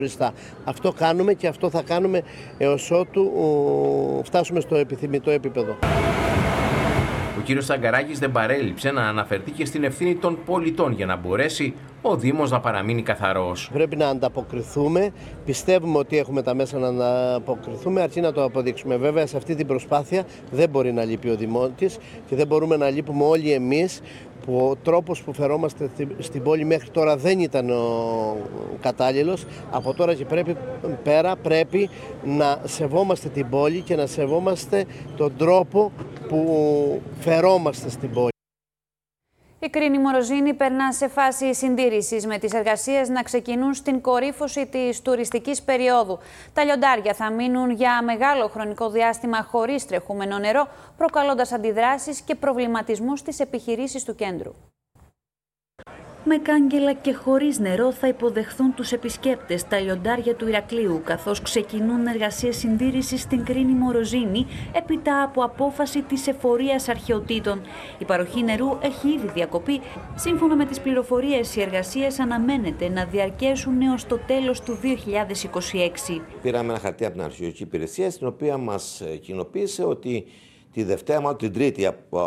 Αυτό κάνουμε και αυτό θα κάνουμε έως ότου φτάσουμε στο επιθυμητό επίπεδο. Ο κύριος Τσαγκαράκης δεν παρέλειψε να αναφερθεί και στην ευθύνη των πολιτών για να μπορέσει ο Δήμος να παραμείνει καθαρός. Πρέπει να ανταποκριθούμε. Πιστεύουμε ότι έχουμε τα μέσα να ανταποκριθούμε, αρκεί να το αποδείξουμε. Βέβαια, σε αυτή την προσπάθεια δεν μπορεί να λείπει ο Δημότης και δεν μπορούμε να λείπουμε όλοι εμείς, που ο τρόπος που φερόμαστε στην πόλη μέχρι τώρα δεν ήταν ο κατάλληλος. Από τώρα και πρέπει να σεβόμαστε την πόλη και να σεβόμαστε τον τρόπο που φερόμαστε στην πόλη. Η Κρίνη Μοροζίνη περνά σε φάση συντήρησης, με τις εργασίες να ξεκινούν στην κορύφωση της τουριστικής περίοδου. Τα λιοντάρια θα μείνουν για μεγάλο χρονικό διάστημα χωρίς τρεχούμενο νερό, προκαλώντας αντιδράσεις και προβληματισμούς στις επιχειρήσεις του κέντρου. Με κάγκελα και χωρίς νερό θα υποδεχθούν τους επισκέπτες τα λιοντάρια του Ηρακλείου, καθώς ξεκινούν εργασίες συντήρησης στην Κρίνη Μοροζίνη έπειτα από απόφαση της εφορίας αρχαιοτήτων. Η παροχή νερού έχει ήδη διακοπεί. Σύμφωνα με τις πληροφορίες, οι εργασίες αναμένεται να διαρκέσουν έως το τέλος του 2026. Πήραμε ένα χαρτί από την αρχαιολογική υπηρεσία, στην οποία μας κοινοποίησε ότι τη Δευτέρα, μάλλον την Τρίτη,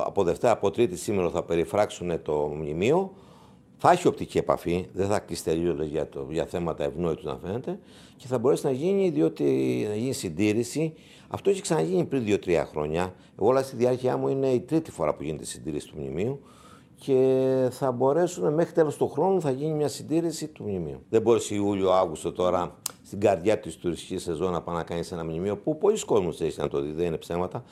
από Τρίτη σήμερα θα περιφράξουν το μνημείο. Θα έχει οπτική επαφή, δεν θα κλείσει τελείως για θέματα ευνόητου να φαίνεται, και θα μπορέσει να γίνει, διότι να γίνει συντήρηση. Αυτό έχει ξαναγίνει πριν 2-3 χρόνια. Εγώ όλα στη διάρκεια μου είναι η τρίτη φορά που γίνεται η συντήρηση του μνημείου και θα μπορέσουν μέχρι τέλος του χρόνου θα γίνει μια συντήρηση του μνημείου. Δεν μπορείς Ιούλιο-Αύγουστο τώρα στην καρδιά της τουριστικής σεζόν να πάει να κάνεις ένα μνημείο που πολλοί κόσμος έχει να το δει, δεν είναι ψέματα.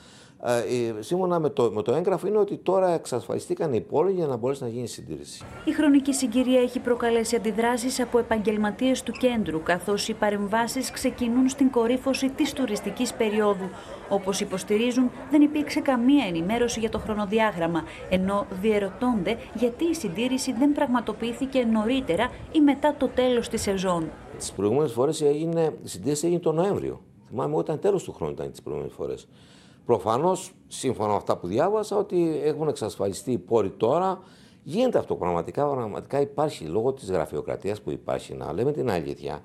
Σύμφωνα με το έγγραφο είναι ότι τώρα εξασφαλιστήκαν οι πόλοι για να μπορέσει να γίνει συντήρηση. Η χρονική συγκυρία έχει προκαλέσει αντιδράσεις από επαγγελματίες του κέντρου, καθώς οι παρεμβάσεις ξεκινούν στην κορύφωση της τουριστικής περίοδου. Όπως υποστηρίζουν, δεν υπήρξε καμία ενημέρωση για το χρονοδιάγραμμα, ενώ διερωτώνται γιατί η συντήρηση δεν πραγματοποιήθηκε νωρίτερα ή μετά το τέλος της σεζόν. Τις προηγούμενες φορές η συντήρηση έγινε τον Νοέμβριο. Θυμάμαι όταν τέλος του χρόνου ήταν τις προηγούμενες φορές. Προφανώς, σύμφωνα με αυτά που διάβασα, ότι έχουν εξασφαλιστεί οι πόροι τώρα. Γίνεται αυτό πραγματικά υπάρχει λόγω της γραφειοκρατίας που υπάρχει. Να λέμε την αλήθεια,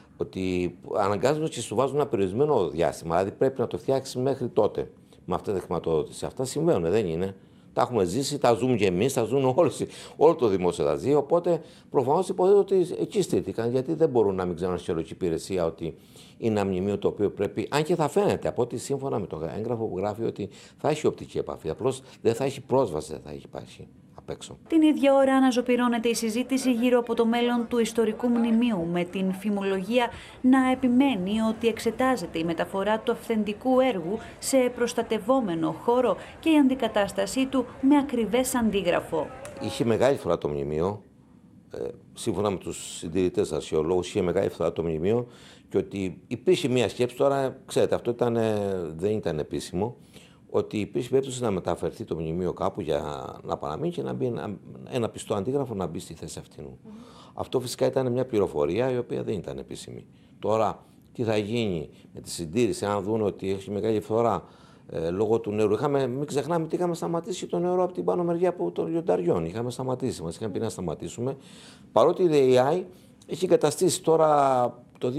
ότι αναγκάζονται και σου βάζουν ένα περιορισμένο διάστημα. Δηλαδή πρέπει να το φτιάξει μέχρι τότε με αυτή τη χρηματοδότηση. Αυτά συμβαίνουν, δεν είναι. Τα έχουμε ζήσει, τα ζούμε και εμείς, τα ζουν όλο το δημόσιο θα ζει. Οπότε προφανώς υποθέτω ότι εκεί στήθηκαν, γιατί δεν μπορούν να μην ξέρουν αρχαιολογική υπηρεσία ότι είναι ένα μνημείο το οποίο πρέπει, αν και θα φαίνεται από ότι σύμφωνα με το έγγραφο που γράφει ότι θα έχει οπτική επαφή. Απλώς δεν θα έχει πρόσβαση, δεν θα έχει υπάρχει απ' έξω. Την ίδια ώρα αναζωπυρώνεται η συζήτηση γύρω από το μέλλον του ιστορικού μνημείου, με την φημολογία να επιμένει ότι εξετάζεται η μεταφορά του αυθεντικού έργου σε προστατευόμενο χώρο και η αντικατάστασή του με ακριβές αντίγραφο. Είχε μεγάλη φορά το μνημείο, σύμφωνα με τους συντηρητές αρχαιολόγους, είχε μεγάλη φορά το μνημείο και ότι υπήρχε μια σκέψη, τώρα ξέρετε αυτό δεν ήταν επίσημο, ότι υπήρχε περίπτωση να μεταφερθεί το μνημείο κάπου για να παραμείνει και να μπει ένα πιστό αντίγραφο να μπει στη θέση αυτήν. Αυτό φυσικά ήταν μια πληροφορία η οποία δεν ήταν επίσημη. Τώρα, τι θα γίνει με τη συντήρηση, αν δουν ότι έχει μεγάλη φθορά λόγω του νερού. Μην ξεχνάμε ότι είχαμε σταματήσει το νερό από την πάνω μεριά των λιονταριών. Είχαμε σταματήσει, μας είχαν πει να σταματήσουμε. Παρότι η ΔΕΙΑΗ έχει εγκαταστήσει τώρα το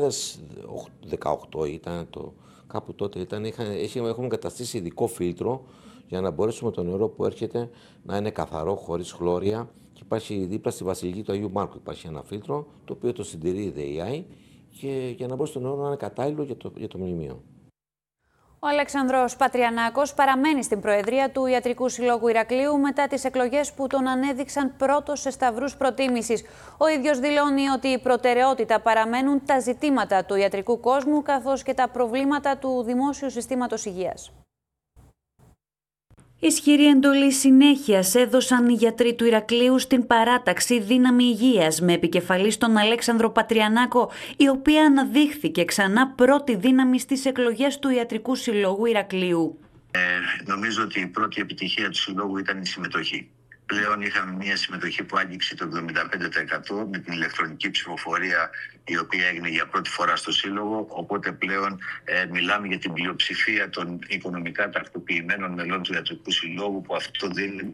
2018 ήταν το. Κάπου τότε έχουμε εγκαταστήσει ειδικό φίλτρο για να μπορέσουμε το νερό που έρχεται να είναι καθαρό, χωρίς χλώρια. Και υπάρχει δίπλα στη Βασιλική του Αγίου Μάρκου υπάρχει ένα φίλτρο, το οποίο το συντηρεί η ΔΕΙΑΗ και για να μπορέσει το νερό να είναι κατάλληλο για το μνημείο. Ο Αλέξανδρος Πατριανάκος παραμένει στην Προεδρία του Ιατρικού Συλλόγου Ηρακλείου μετά τις εκλογές που τον ανέδειξαν πρώτος σε σταυρούς προτίμησης. Ο ίδιος δηλώνει ότι η προτεραιότητα παραμένουν τα ζητήματα του ιατρικού κόσμου καθώς και τα προβλήματα του δημόσιου συστήματος υγείας. Ισχυρή εντολή συνέχειας έδωσαν οι γιατροί του Ηρακλείου στην παράταξη Δύναμη Υγείας με επικεφαλή τον Αλέξανδρο Πατριανάκο, η οποία αναδείχθηκε ξανά πρώτη δύναμη στις εκλογές του Ιατρικού Συλλόγου Ηρακλείου. Νομίζω ότι η πρώτη επιτυχία του Συλλόγου ήταν η συμμετοχή. Πλέον είχαμε μια συμμετοχή που άγγιξε το 75% με την ηλεκτρονική ψηφοφορία η οποία έγινε για πρώτη φορά στο Σύλλογο. Οπότε πλέον μιλάμε για την πλειοψηφία των οικονομικά τακτοποιημένων μελών του Ιατρικού Συλλόγου, που αυτό